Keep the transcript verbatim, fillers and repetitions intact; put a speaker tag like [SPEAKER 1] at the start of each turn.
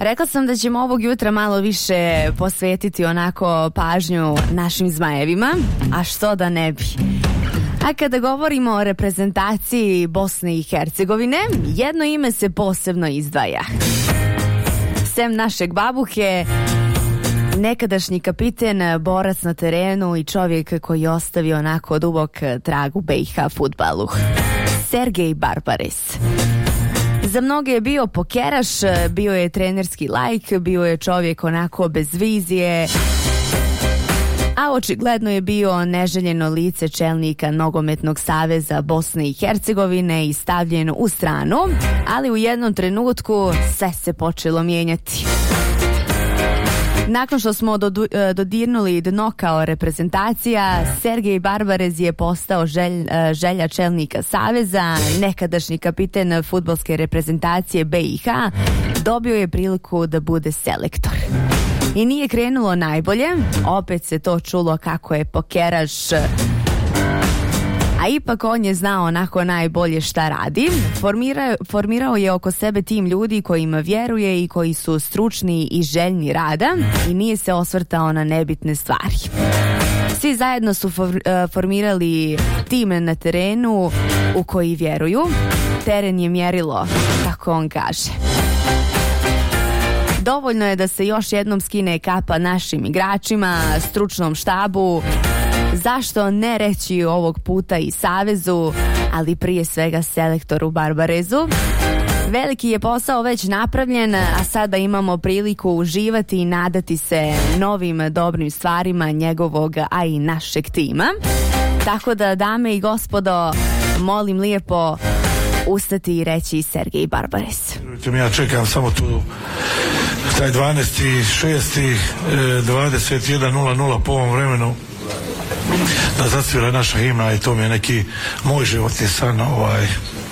[SPEAKER 1] Rekla sam da ćemo ovog jutra malo više posvetiti onako pažnju našim zmajevima, a što da ne bi. A kada govorimo o reprezentaciji Bosne i Hercegovine, jedno ime se posebno izdvaja. Sem našeg babuke, nekadašnji kapiten, borac na terenu i čovjek koji je ostavio onako dubok trag u B i H fudbalu. Sergej Barbares. Za mnoge je bio pokeraš, bio je trenerski laik, bio je čovjek onako bez vizije, a očigledno je bio neželjeno lice čelnika Nogometnog saveza Bosne i Hercegovine i stavljen u stranu, ali u jednom trenutku sve se počelo mijenjati. Nakon što smo dodirnuli dno kao reprezentacija, Sergej Barbares je postao želj, želja čelnika saveza, nekadašnji kapiten fudbalske reprezentacije B i H, dobio je priliku da bude selektor. I nije krenulo najbolje, opet se to čulo kako je pokeraš, a ipak on je znao onako najbolje šta radi. Formirao, formirao je oko sebe tim ljudi kojima vjeruje i koji su stručni i željni rada i nije se osvrtao na nebitne stvari. Svi zajedno su for, formirali tim na terenu u koji vjeruju. Teren je mjerilo, kako on kaže. Dovoljno je da se još jednom skine kapa našim igračima, stručnom štabu, zašto ne reći ovog puta i savezu, ali prije svega selektoru Barbarezu. Veliki je posao već napravljen, a sada imamo priliku uživati i nadati se novim dobrim stvarima njegovog, a i našeg tima. Tako da, dame i gospodo, molim lijepo ustati i reći Sergej Barbares.
[SPEAKER 2] Ja čekam samo tu taj dvanaesti šesti dvadeset jedan nula nula po ovom vremenu da zasvira naša himna i to mi je neki moj životni san, ovaj